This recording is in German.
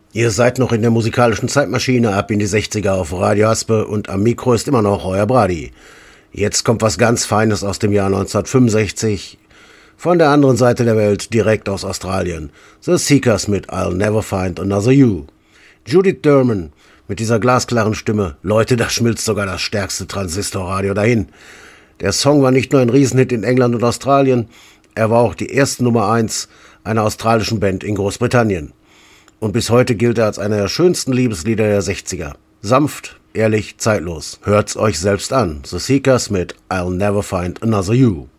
Ihr seid noch in der musikalischen Zeitmaschine ab in die 60er auf Radio Haspe und am Mikro ist immer noch euer Brady. Jetzt kommt was ganz Feines aus dem Jahr 1965, von der anderen Seite der Welt, direkt aus Australien. The Seekers mit I'll Never Find Another You. Judith Durman mit dieser glasklaren Stimme. Leute, da schmilzt sogar das stärkste Transistorradio dahin. Der Song war nicht nur ein Riesenhit in England und Australien, er war auch die erste Nummer 1 einer australischen Band in Großbritannien. Und bis heute gilt er als einer der schönsten Liebeslieder der 60er. Sanft, ehrlich, zeitlos. Hört's euch selbst an. The Seekers mit I'll Never Find Another You.